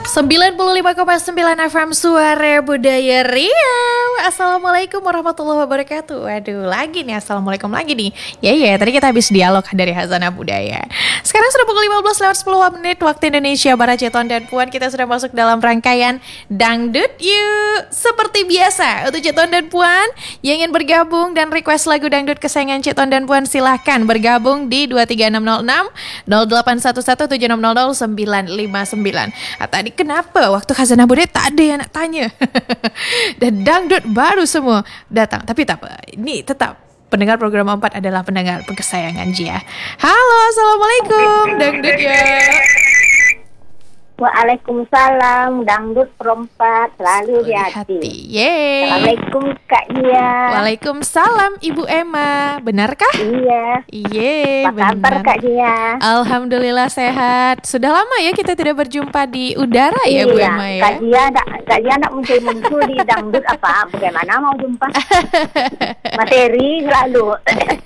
95,9 FM Suara Budaya Riau. Assalamualaikum warahmatullahi wabarakatuh. Waduh, lagi nih assalamualaikum lagi nih. Ya, tadi kita habis dialog dari Hazana Budaya. Sekarang sudah pukul 15:10 waktu Indonesia Barat. Ceton dan Puan, kita sudah masuk dalam rangkaian Dangdut Yuk. Seperti biasa, untuk Ceton dan Puan yang ingin bergabung dan request lagu dangdut kesayangan Ceton dan Puan, silahkan bergabung di 23606 0811 7600 959. Tadi kenapa waktu Khazanah Budaya tak ada yang nak tanya? Dan dangdut baru semua datang. Tapi tak apa, ini tetap pendengar program 4 adalah pendengar kesayangan Jia. Halo, assalamualaikum dangdut ya. Waalaikumsalam, dangdut perempat selalu di hati. Yeay. Assalamualaikum Kak Dia. Waalaikumsalam Ibu Emma. Benarkah? Iya. Yeay, Apa kabar Kak Dia? Alhamdulillah sehat. Sudah lama ya kita tidak berjumpa di udara ya Bu Emma ya. Kak Dia nak muncul di dangdut apa? Bagaimana mau jumpa? Mas Heri selalu.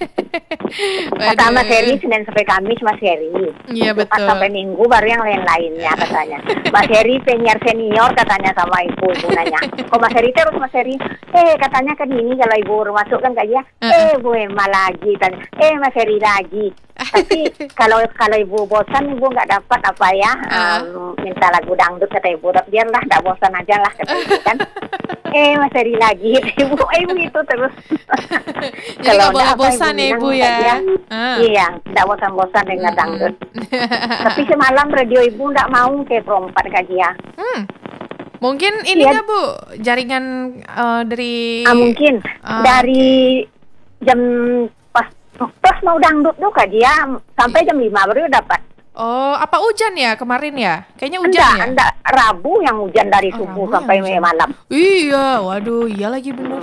Kata Mas Heri Senin sampai Kamis Mas Heri. Iya betul. Sampai Minggu baru yang lain-lainnya katanya. Mas Heri senior katanya sama ibu nanya. Kok Mas Heri terus Mas Heri? Katanya kan ini kalau ibu masuk kan kayak Bu Emma lagi tanya. Mas Heri lagi. Tapi kalau ibu bosan ibu nggak dapat apa ya minta lagu dangdut kata ibu. Tapi biarlah nggak bosan aja lah kata ibu kan. Mas Heri lagi ibu itu terus. Jadi nggak boleh bosan ya ibu ya. Iya nggak bosan-bosan dengan dangdut. Tapi semalam radio ibu nggak mau kayak perempat Kak Gia. Mungkin ini nggak Bu jaringan dari mungkin dari jam pas mau dangdut tuh Kak Gia sampai jam 5 baru dapat. Oh, apa hujan ya kemarin ya? Kayaknya hujan ya? Enggak, Rabu yang hujan dari subuh sampai malam. Iya, waduh, iya lagi bener.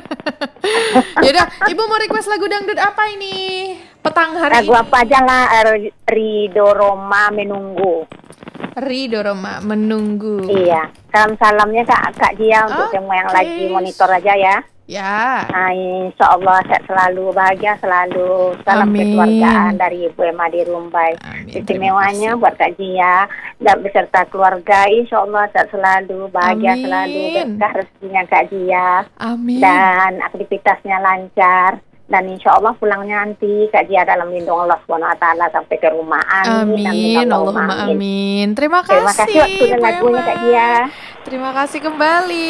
Yaudah, Ibu mau request lagu dangdut apa ini? Petang hari lagu apa aja lah, Ridho Roma Menunggu. Ridho Roma Menunggu. Iya, salam-salamnya Kak Dia untuk semua yang lagi monitor aja ya. Ya. Insya Allah sehat selalu, bahagia selalu. Salam kekeluargaan dari Ibu Emma di Rumbai. Istimewanya buat Kak Jia dan beserta keluarga. Insya Allah sehat selalu, bahagia selalu. Berkah rezekinya Kak Jia. Amin. Dan aktivitasnya lancar. Dan insya Allah pulangnya nanti Kak Jia dalam lindung Allah SWT sampai ke rumah. Amin. Allahumma amin. Terima kasih. Terima kasih waktu dan lagunya Kak Jia. Terima kasih kembali.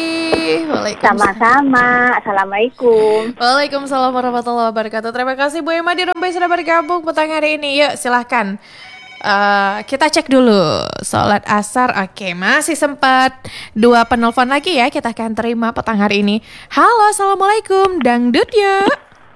Sama-sama. Assalamualaikum. Waalaikumsalam warahmatullahi wabarakatuh. Terima kasih Bu Emma di Rumbai sudah bergabung petang hari ini. Yuk silahkan. Kita cek dulu sholat asar. Oke, masih sempat 2 penelpon lagi ya. Kita akan terima petang hari ini. Halo, assalamualaikum. Dangdut yuk.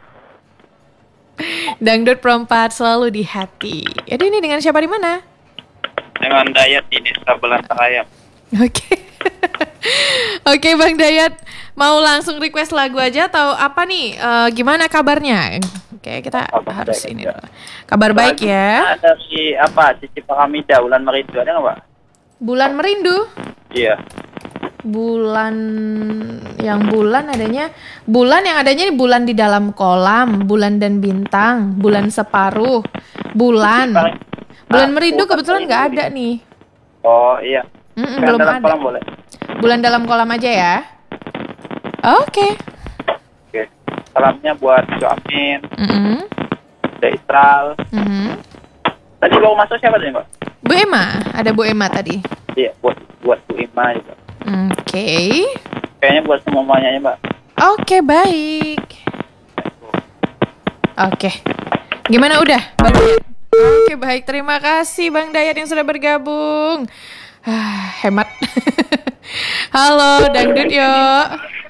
Dangdut perempat selalu di hati. Jadi ini dengan siapa di mana? Dengan Dayat di Desa Belantarayam. Oke. Oke Bang Dayat, mau langsung request lagu aja atau apa nih? Gimana kabarnya? Oke, kita harus ini dulu. Kabar baik ya. Ada Cici Paramida, Bulan Merindu, ada nggak Pak? Bulan Merindu? Iya. Bulan yang adanya bulan di dalam kolam, bulan dan bintang, bulan separuh, bulan Merindu kebetulan nggak ada nih. Oh iya. Belum dalam ada. kolam boleh. Bulan dalam kolam aja ya. Oke. Salamnya buat Jo Amin, Istral. Tadi baru masuk siapa tadi Mbak? Bu Emma, ada Bu Emma tadi. Iya, buat Bu Emma juga. Oke. Kayaknya buat semuanya ya Mbak. Oke, baik. Oke. Gimana udah Bang Dayat? Oke, baik. Terima kasih Bang Dayat yang sudah bergabung. Hemat. Halo, dangdut yuk.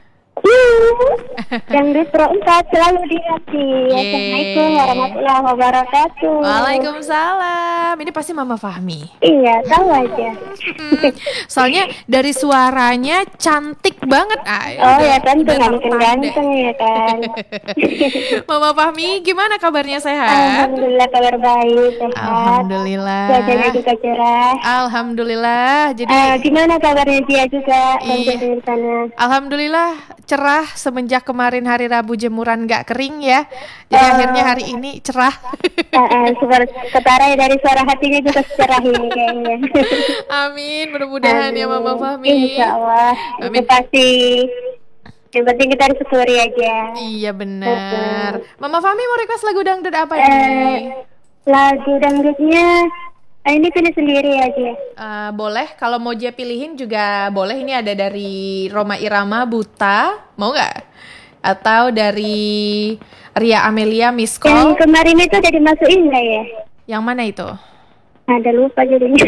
Dangdut perempat selalu di hati. Assalamualaikum warahmatullahi wabarakatuh. Waalaikumsalam. Ini pasti Mama Fahmi. Iya, tahu aja. Soalnya dari suaranya cantik banget. Oh ya tentu udah nggak mungkin tertanda. ganteng ya kan. Mama Fahmi, gimana kabarnya, sehat? Alhamdulillah kabar baik, sehat. Alhamdulillah. Cuacanya juga cerah. Alhamdulillah. Jadi Gimana kabarnya dia juga Iya. di sana? alhamdulillah cerah semenjak kemarin hari Rabu jemuran nggak kering ya. Jadi akhirnya hari ini cerah. Ketara dari suara hatinya juga cerah ini kayaknya. Amin, mudah-mudahan ya Mama Fahmi. Insya Allah. Itu Amin. pasti. Yang penting kita harus syukuri aja. Iya benar. Mama Fahmi mau request lagu dangdut apa nih? Lagu dangdutnya ini pilih sendiri aja. Boleh, kalau mau dia pilihin juga boleh. Ini ada dari Roma Irama, Buta, mau nggak? Atau dari Ria Amelia, Miss Yang Call. kemarin itu udah dimasukin nggak ya? Yang mana itu? Ada lupa jadinya.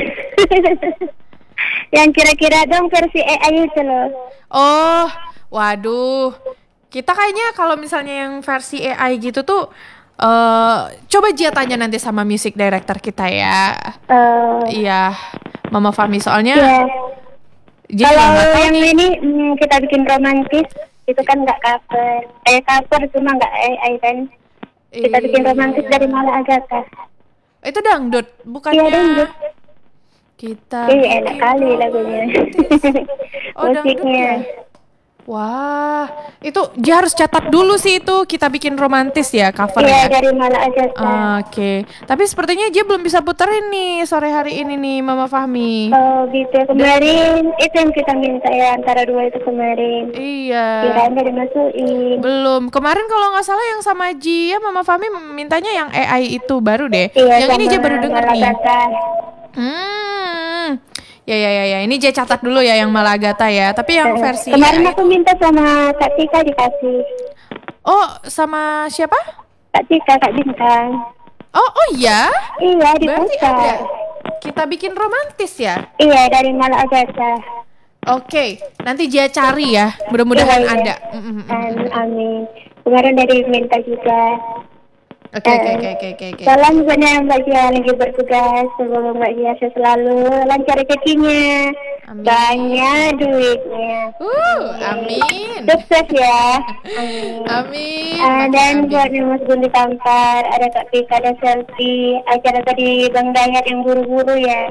Yang kira-kira dong versi AI itu loh. Oh, waduh. Kita kayaknya kalau misalnya yang versi AI gitu tuh, coba Jia tanya nanti sama music director kita ya. Iya, Mama Fahmi soalnya. Ya. Jia juga nggak Kalau tahu yang nih. ini kita bikin romantis, itu kan nggak cover. Cover cuma nggak AI kan. Kita bikin romantis dari Mala Agatha. Itu dangdut, bukannya? Iya dangdut. Kita Enak bikin kali lagunya. Oh, dangdut Musiknya. ya? Wah, itu dia harus catat dulu sih itu. Kita bikin romantis ya Iya covernya. dari Mala Agatha. Oke, tapi sepertinya dia belum bisa puterin nih sore hari ini nih Mama Fahmi. Oh gitu. Kemarin itu yang kita minta ya, antara dua itu kemarin. Iya. Kirain udah dimasukin. Belum. Kemarin kalau nggak salah yang sama Jia Mama Fahmi mintanya yang AI itu baru deh. Iya, Yang ini sama Jia baru denger Mala nih. Agatha. Ya. Ini Jia catat dulu ya yang Malagata ya. Tapi yang versi Kemarin AI aku minta sama Kak Tika dikasih. Oh, sama siapa? Kak Tika, Kak Bintang. Oh iya. Iya, Berarti diputar. ada. Kita bikin romantis ya. Iya, dari Mala Agatha. Oke, nanti Jia cari ya. Mudah-mudahan Iya, iya. ada. Amin. Kemarin dari minta juga. Oke. Salam buat Mbak Gia lagi bertugas. Semoga Mbak Gia selalu lancar rezekinya. Amin. Banyak duitnya. Amin. Sukses ya. Amin. Dan buat Mas Gundi Tampar, ada Kak Pika, ada Selfie. Acara tadi Bang Dayat yang buru-buru ya.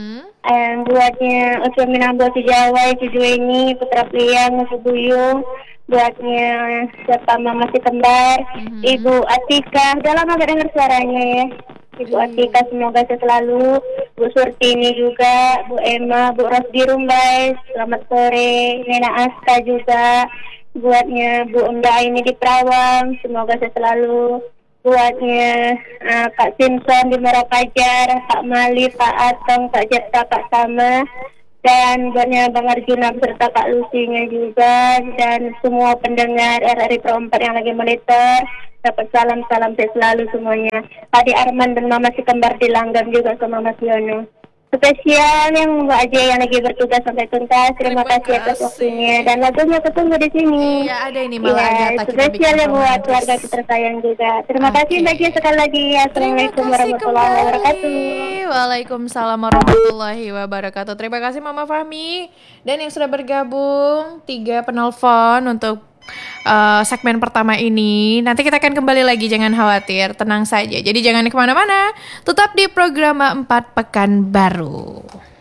Buatnya Usul Minambo si Jawa, si Juweni, Putra Priang, Musuh Buyung. Buatnya siapa Mama si Kembar, Ibu Atika. Udah lama gak dengar suaranya ya. Ibu Atika semoga sehat selalu. Bu Surtini juga, Bu Emma, Bu Rosdi Rumbai, selamat sore. Nena Asta juga. Buatnya Bu Unda ini di Perawang, semoga sehat selalu. Buatnya Kak Simpson di Merapajar, Pak Mali, Pak Atong, Pak Jepta, Pak Sama. Dan buatnya Bang Arjuna beserta Kak Lusinya juga. Dan semua pendengar RRI Pro 4 yang lagi monitor, dapat salam-salam sehat selalu semuanya. Padi Arman dan Mama si Kembar di Langgam juga sama Mas Yono. Spesial yang Mbak Aja yang lagi bertugas sampai tuntas. Terima kasih atas waktunya. Dan lagunya ketemu di sini. Iya, ada ini Mala Agatha. Kita bikin Spesial ya buat romantis. keluarga kita sayang juga. Terima kasih Mbak Aja sekali lagi. Assalamualaikum warahmatullahi wabarakatuh. Waalaikumsalam warahmatullahi wabarakatuh. Terima kasih Mama Fahmi. Dan yang sudah bergabung 3 penelpon untuk segmen pertama ini. Nanti kita akan kembali lagi, jangan khawatir, tenang saja. Jadi jangan kemana-mana, tetap di program 4 Pekan Baru.